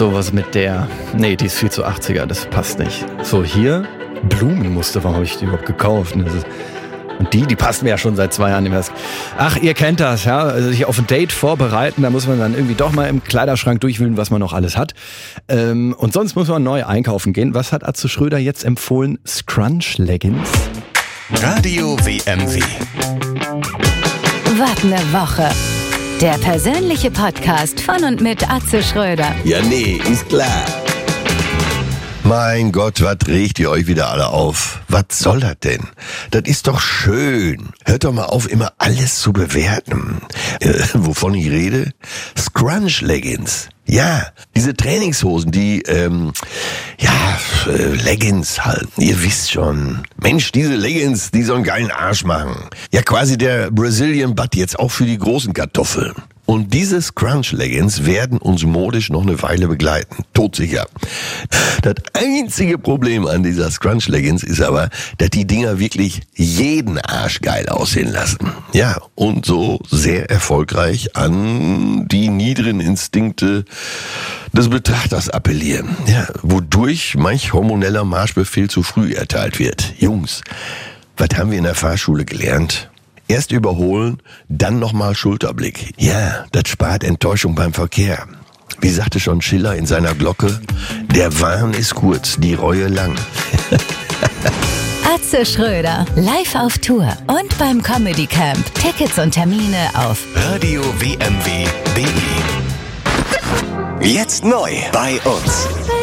Sowas mit der. Nee, die ist viel zu 80er, das passt nicht. So, hier, Blumenmuster, warum habe ich die überhaupt gekauft? Und die passt mir ja schon seit 2 Jahren. Ach, ihr kennt das, ja. Also sich auf ein Date vorbereiten, da muss man dann irgendwie doch mal im Kleiderschrank durchwühlen, was man noch alles hat. Und sonst muss man neu einkaufen gehen. Was hat Atze Schröder jetzt empfohlen? Scrunch-Leggings? Radio WMW. Was ne Woche. Der persönliche Podcast von und mit Atze Schröder. Ja, nee, ist klar. Mein Gott, was regt ihr euch wieder alle auf? Was soll das denn? Das ist doch schön. Hört doch mal auf, immer alles zu bewerten. Wovon ich rede? Scrunch-Leggings. Ja, diese Trainingshosen, die, Leggings halt. Ihr wisst schon. Mensch, diese Leggings, die so einen geilen Arsch machen. Ja, quasi der Brazilian Butt jetzt auch für die großen Kartoffeln. Und diese Scrunch-Leggings werden uns modisch noch eine Weile begleiten. Todsicher. Das einzige Problem an dieser Scrunch-Leggings ist aber, dass die Dinger wirklich jeden Arsch geil aussehen lassen. Ja, und so sehr erfolgreich an die niederen Instinkte des Betrachters appellieren. Ja, wodurch manch hormoneller Marschbefehl zu früh erteilt wird. Jungs, was haben wir in der Fahrschule gelernt? Erst überholen, dann nochmal Schulterblick. Ja, das spart Enttäuschung beim Verkehr. Wie sagte schon Schiller in seiner Glocke, der Wahn ist kurz, die Reue lang. Atze Schröder, live auf Tour und beim Comedy Camp. Tickets und Termine auf Radio WMW.de. Jetzt neu bei uns.